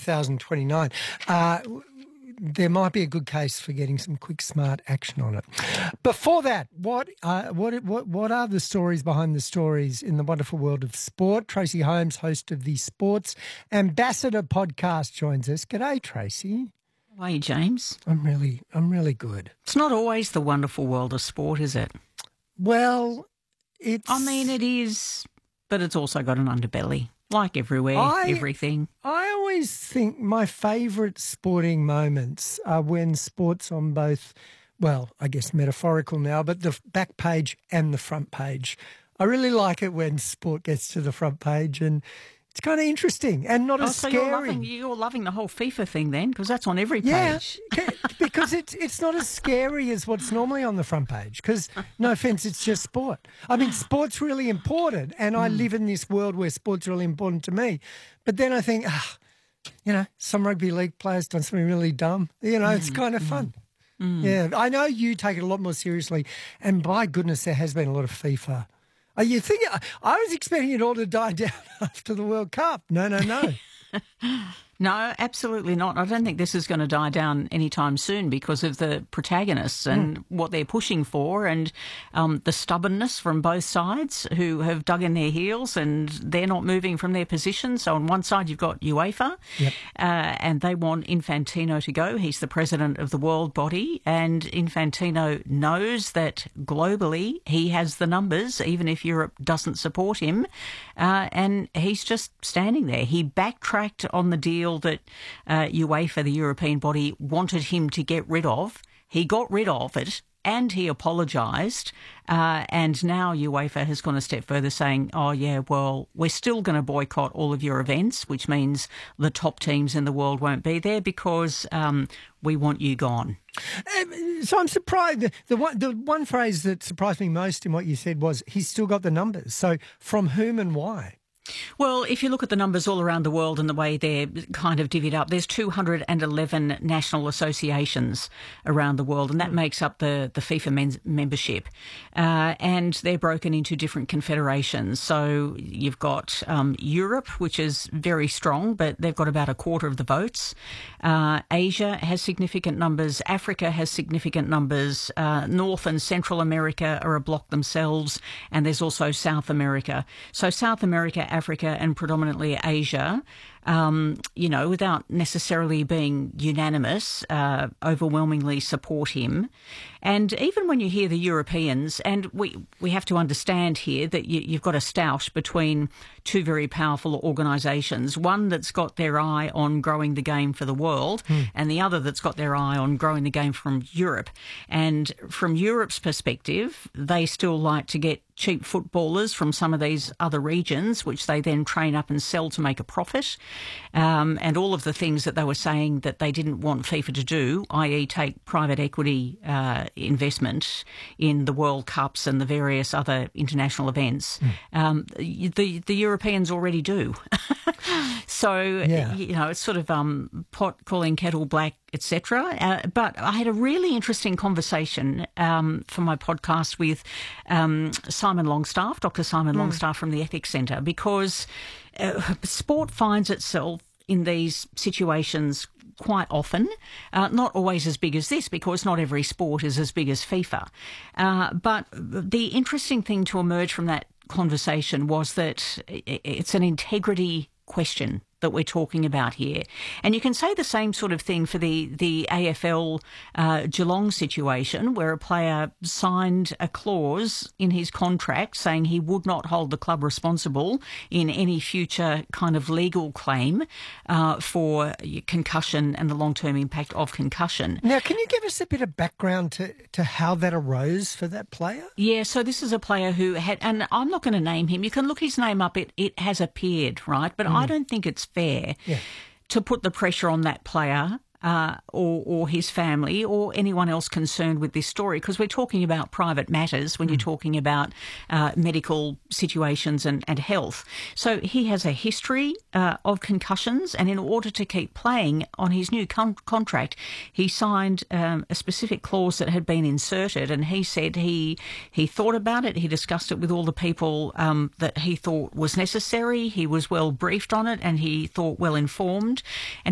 2029. There might be a good case for getting some quick, smart action on it. Before that, what are the stories behind the stories in the wonderful world of sport? Tracy Holmes, host of the Sports Ambassador podcast, joins us. G'day, Tracy. How are you, James? I'm really good. It's not always the wonderful world of sport, is it? Well, it is, but it's also got an underbelly, like everywhere, everything. I always think my favourite sporting moments are when sport's on both, well, I guess metaphorical now, but the back page and the front page. I really like it when sport gets to the front page, and it's kind of interesting and not as scary. You're loving the whole FIFA thing then, because that's on every page. Yeah, because it's not as scary as what's normally on the front page, because, no offence, it's just sport. I mean, sport's really important, and I live in this world where sport's really important to me. But then I think, some rugby league players done something really dumb. It's kind of fun. Yeah, I know you take it a lot more seriously, and by goodness, there has been a lot of FIFA. You think I was expecting it all to die down after the World Cup? No. No, absolutely not. I don't think this is going to die down anytime soon because of the protagonists and what they're pushing for, and the stubbornness from both sides who have dug in their heels and they're not moving from their position. So on one side you've got UEFA, and they want Infantino to go. He's the president of the world body, and Infantino knows that globally he has the numbers, even if Europe doesn't support him, and he's just standing there. He backtracked on the deal that UEFA, the European body, wanted him to get rid of. He got rid of it and he apologised. And now UEFA has gone a step further, saying, we're still going to boycott all of your events, which means the top teams in the world won't be there because we want you gone. So I'm surprised. The one phrase that surprised me most in what you said was he's still got the numbers. So from whom and why? Well, if you look at the numbers all around the world and the way they're kind of divvied up, there's 211 national associations around the world, and that makes up the FIFA membership. And they're broken into different confederations. So you've got Europe, which is very strong, but they've got about a quarter of the votes. Asia has significant numbers. Africa has significant numbers. North and Central America are a block themselves, and there's also South America. So South America, Africa and predominantly Asia, without necessarily being unanimous, overwhelmingly support him. And even when you hear the Europeans, and we have to understand here that you've got a stoush between two very powerful organisations, one that's got their eye on growing the game for the world and the other that's got their eye on growing the game from Europe. And from Europe's perspective, they still like to get cheap footballers from some of these other regions, which they then train up and sell to make a profit. And all of the things that they were saying that they didn't want FIFA to do, i.e. take private equity investment in the World Cups and the various other international events, the Europeans already do. So, it's sort of pot calling kettle black, etc. But I had a really interesting conversation for my podcast with Simon Longstaff, Dr. Simon Longstaff from the Ethics Centre, because sport finds itself in these situations quite often, not always as big as this, because not every sport is as big as FIFA. But the interesting thing to emerge from that conversation was that it's an integrity question that we're talking about here. And you can say the same sort of thing for the AFL Geelong situation, where a player signed a clause in his contract saying he would not hold the club responsible in any future kind of legal claim for concussion and the long-term impact of concussion. Now, can you give us a bit of background to how that arose for that player? Yeah, so this is a player who had, and I'm not going to name him, you can look his name up, it has appeared, right? But I don't think it's fair to put the pressure on that player or his family or anyone else concerned with this story, because we're talking about private matters when you're talking about medical situations and health. So he has a history of concussions, and in order to keep playing on his new contract, he signed a specific clause that had been inserted, and he said he thought about it, he discussed it with all the people that he thought was necessary, he was well briefed on it, and he thought well informed. And